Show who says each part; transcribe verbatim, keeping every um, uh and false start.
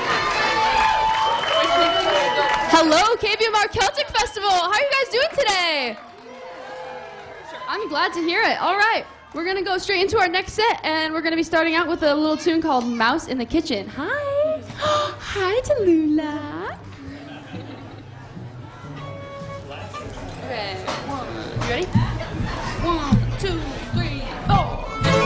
Speaker 1: Hello, K B M R Celtic Festival. How are you guys doing today? I'm glad to hear it. All right, we're gonna go straight into our next set, and we're gonna be starting out with a little tune called Mouse in the Kitchen. Hi. Hi, Tallulah. Okay, one. You ready?